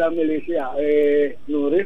dalam Malaysia Nurif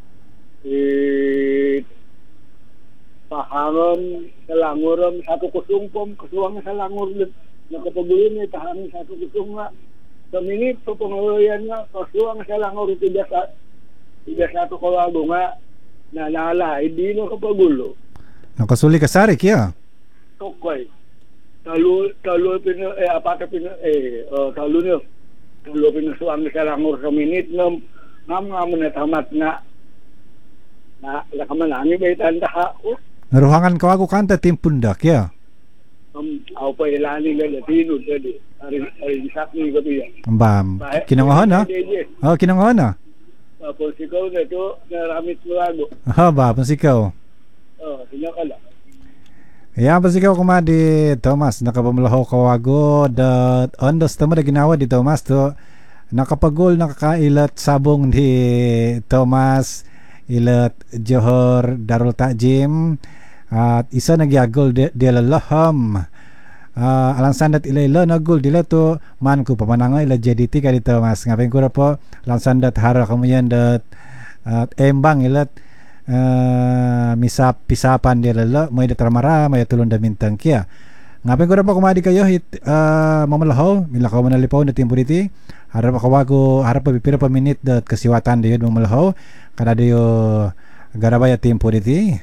Paharon Selanguram 1-0 pom kesuang Selangur nakapagulin ni tahanan 1-0 nga sa minit po pangalayan nga kesuang Selangur 3-1 kawago nga nalala hindi no kapagulo nakasuli ka sari kya tokoy talo pina apata pina talo pinasuang Selangur sa minit ngam tamat nga na lakamanami ba itanda ha naruhangan kawago kanta tim pundak ya au pa ilani nga latino dali ari sakni ko biya bam kinangohan ha kinangohan ha tapos ikaw na to naramit mulago ba pasikaw sinakala ya pasikaw kumadi Thomas nakapamulaho kawago that ondos tamo na ginawa di Thomas to nakapagol nakakailat sabong di Thomas ilat Johor Darul Takjim at isa nagyagol di lalaham alansandat ila nagol dila to man ko pamananga ila JDT ka dito mas ngapin ko ra po alansandat hara kamuyan dat embang ilat misap pisapan di lala may datramara may tulon da mintang kya ngapin ko ra po kumadi kayo mamalaho milakaw manalipaw na timpo diti harap kawago harap pa pipira pa minute dat kasiwatan dayon mamalaho kada dayo garabaya timpo diti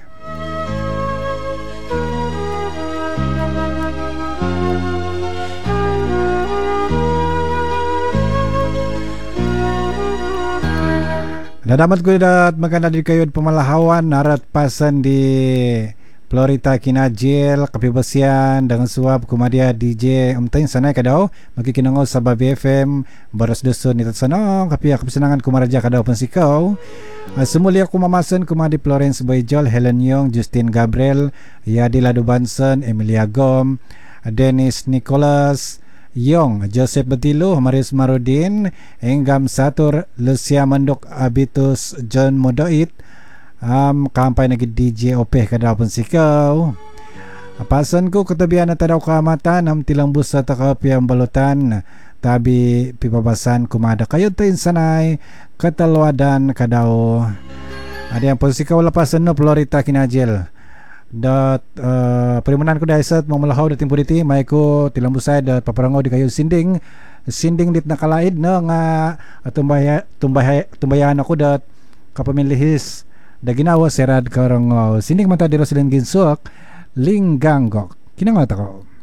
nadamat ko dat maganda din kayo pamalahawan narat pasan di Florita Kinajil kapibasian dengan suap kumadia DJ umtain sanay kadaw magkikinangaw sa Babi FM baras doson nitat sanong kapia kapisanangan kumaraja kadaw pansikaw sumuli ako mamasan kumadi Florence Boyjol Helen Yong Justin Gabriel Yadi Ladubanson Emilia Gom Dennis Nicholas Yong Joseph Batilo Maris Marudin Enggam Satur Lucia Mandok Abitus John Modoit kampay naging DJ opeh kadapon sikaw apasan ko katabihan na tadaw kamatan am tilambus sa takapiyang balutan tabi pipabasan kumada kayo tayo sanay katalwadan kadaw adi ang posikaw lapasan no Florita Kinajil dat perimunan ko dahil sa mamalahaw dating puditi may ko tilambusay dat paparangaw di kayo sinding dit nakalaid no nga tumbayan ako dat kapamilihis da ginawa serad karang sinding mata diro silang ginsuak linggangok kinangata ko